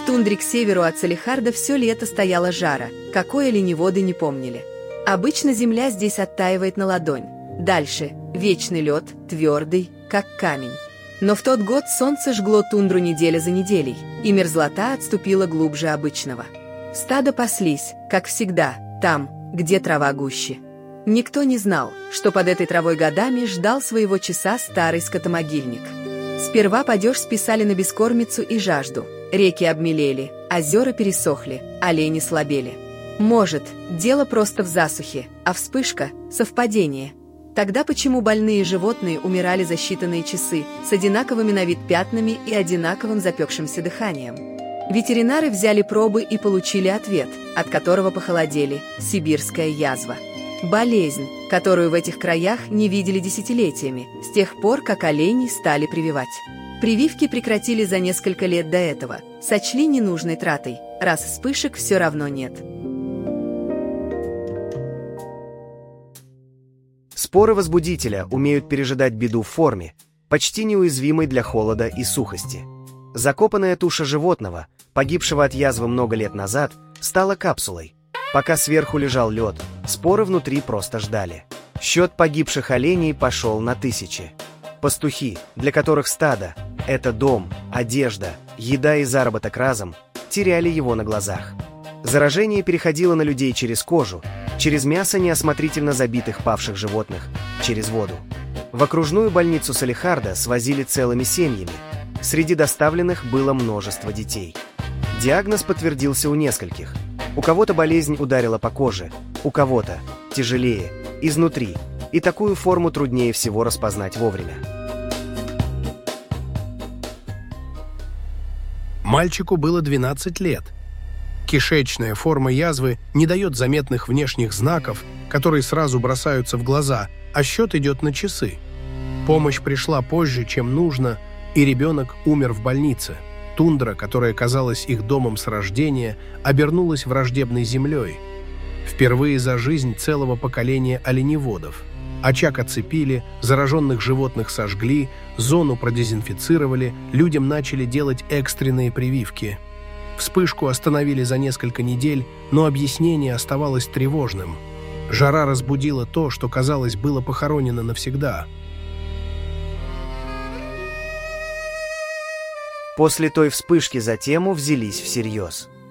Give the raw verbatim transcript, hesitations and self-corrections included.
В тундре к северу от Салехарда все лето стояла жара, какой оленеводы не помнили. Обычно земля здесь оттаивает на ладонь. Дальше – вечный лед, твердый, как камень. Но в тот год солнце жгло тундру неделя за неделей, и мерзлота отступила глубже обычного. Стадо паслись, как всегда, там, где трава гуще. Никто не знал, что под этой травой годами ждал своего часа старый скотомогильник. Сперва падеж списали на бескормицу и жажду. Реки обмелели, озера пересохли, олени слабели. Может, дело просто в засухе, а вспышка – совпадение. Тогда почему больные животные умирали за считанные часы с одинаковыми на вид пятнами и одинаковым запекшимся дыханием? Ветеринары взяли пробы и получили ответ, от которого похолодели – сибирская язва. Болезнь, которую в этих краях не видели десятилетиями, с тех пор, как оленей стали прививать. Прививки прекратили за несколько лет до этого, сочли ненужной тратой, раз вспышек все равно нет. Споры возбудителя умеют пережидать беду в форме, почти неуязвимой для холода и сухости. Закопанная туша животного, погибшего от язвы много лет назад, стала капсулой. Пока сверху лежал лед, споры внутри просто ждали. Счет погибших оленей пошел на тысячи. Пастухи, для которых стадо – это дом, одежда, еда и заработок разом, теряли его на глазах. Заражение переходило на людей через кожу, через мясо неосмотрительно забитых павших животных, через воду. В окружную больницу Салехарда свозили целыми семьями. Среди доставленных было множество детей. Диагноз подтвердился у нескольких. У кого-то болезнь ударила по коже, у кого-то тяжелее, изнутри, и такую форму труднее всего распознать вовремя. Мальчику было двенадцать лет. Кишечная форма язвы не дает заметных внешних знаков, которые сразу бросаются в глаза, а счет идет на часы. Помощь пришла позже, чем нужно, и ребенок умер в больнице. Тундра, которая казалась их домом с рождения, обернулась враждебной землей. Впервые за жизнь целого поколения оленеводов. Очаг оцепили, зараженных животных сожгли, зону продезинфицировали, людям начали делать экстренные прививки. Вспышку остановили за несколько недель, но объяснение оставалось тревожным. Жара разбудила то, что, казалось, было похоронено навсегда. После той вспышки за тему взялись всерьез.